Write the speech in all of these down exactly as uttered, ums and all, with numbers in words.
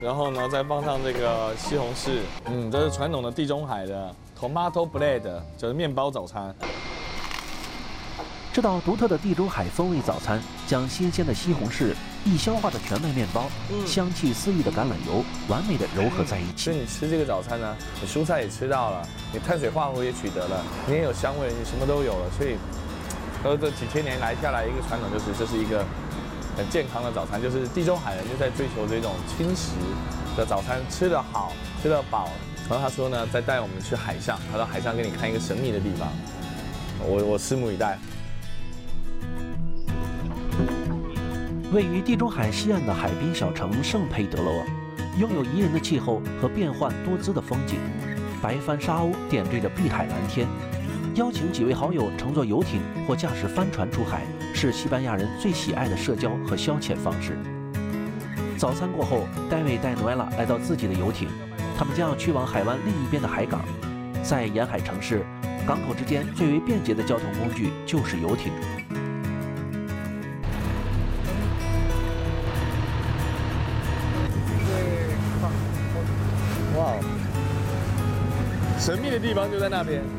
然后呢再放上这个西红柿，嗯，这是传统的地中海的 tomato bread， 就是面包早餐。 这道独特的地中海风味早餐，将新鲜的西红柿、易消化的全麦面包、嗯、香气四溢的橄榄油，完美的糅合在一起。 所以你吃这个早餐呢，你蔬菜也吃到了，你碳水化合物也取得了，你也有香味，你什么都有了。所以，呃，这几千年来下来一个传统就是，这是一个很健康的早餐，就是地中海人就在追求这种轻食的早餐，吃得好，吃得饱。然后他说呢，再带我们去海上，他到海上给你看一个神秘的地方，我我拭目以待。 位于地中海西岸的海滨小城圣佩德罗，拥有宜人的气候和变幻多姿的风景。白帆沙鸥点缀着碧海蓝天，邀请几位好友乘坐游艇或驾驶帆船出海，是西班牙人最喜爱的社交和消遣方式。早餐过后，戴维带诺埃拉来到自己的游艇，他们将要去往海湾另一边的海港。在沿海城市，港口之间最为便捷的交通工具就是游艇。 哇，神秘的地方就在那边。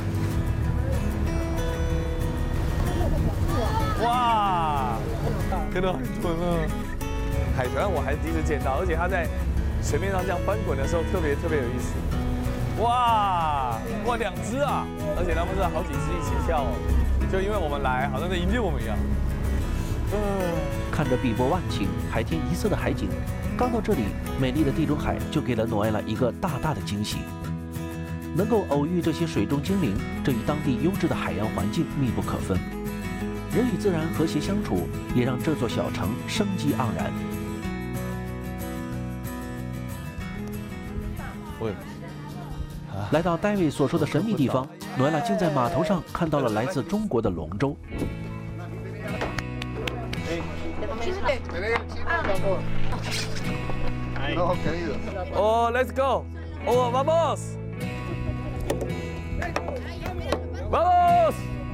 哇，看到海豚了。海豚我还是第一次见到，而且它在水面上这样翻滚的时候，特别特别有意思。哇，哇，两只啊！而且它们是好几只一起跳哦，就因为我们来，好像在迎接我们一样。嗯， 看着碧波万顷、海天一色的海景。 刚到这里，美丽的地中海就给了诺埃拉一个大大的惊喜。能够偶遇这些水中精灵，这与当地优质的海洋环境密不可分。人与自然和谐相处，也让这座小城生机盎然。 喂， 来到戴维所说的神秘地方，诺埃拉竟在码头上看到了来自中国的龙舟。 Oh, let's go! Oh, vamos! Vamos!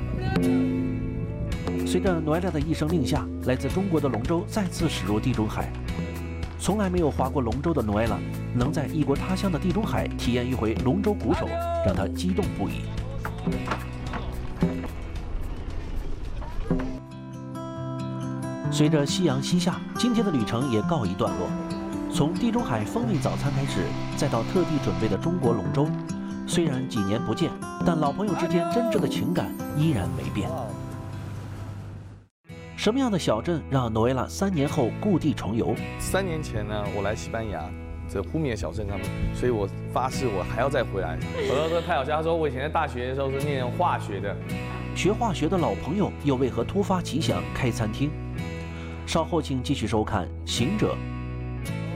随着诺埃拉的一声令下，来自中国的龙舟再次驶入地中海。从来没有划过龙舟的诺埃拉，能在异国他乡的地中海体验一回龙舟鼓手，让他激动不已。随着夕阳西下，今天的旅程也告一段落。 从地中海风味早餐开始，再到特地准备的中国龙舟，虽然几年不见，但老朋友之间真挚的情感依然没变。什么样的小镇让诺埃拉三年后故地重游？ 三年前呢，我来西班牙这忽灭小镇上面，所以我发誓我还要再回来。我说太好笑，他说我以前在大学的时候是念化学的， 学化学的老朋友又为何突发奇想开餐厅？稍后请继续收看《行者》。